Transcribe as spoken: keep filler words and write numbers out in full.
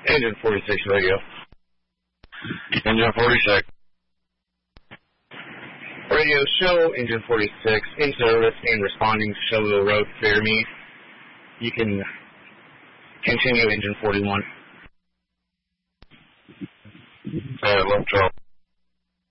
Engine forty-six radio. Engine forty-six. Radio, show Engine forty-six in service and responding to Shelbyville Road, Fairmead. You can continue Engine forty-one. Uh, left twelve.